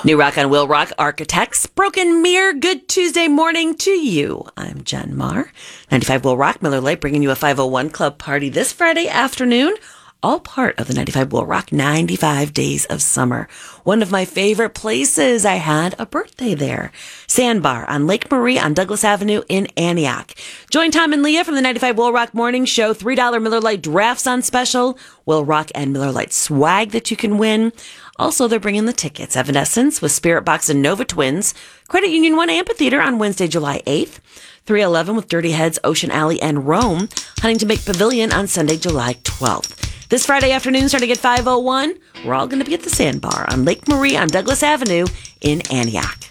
New Rock on Will Rock Architects. Broken Mirror. Good Tuesday morning to you. I'm Jen Marr. 95 Will Rock, Miller Lite, bringing you a 501 Club party this Friday afternoon. All part of the 95 Will Rock 95 Days of Summer. One of my favorite places. I had a birthday there. Sandbar on Lake Marie on Douglas Avenue in Antioch. Join Tom and Leah from the 95 Will Rock Morning Show. $3 Miller Lite drafts on special. Will Rock and Miller Lite swag that you can win. Also, they're bringing the tickets. Evanescence with Spirit Box and Nova Twins. Credit Union 1 Amphitheater on Wednesday, July 8th. 311 with Dirty Heads, Ocean Alley, and Rome. Huntington Bank Pavilion on Sunday, July 12th. This Friday afternoon, starting at 5:01, we're all going to be at the Sandbar on Lake Marie on Douglas Avenue in Antioch.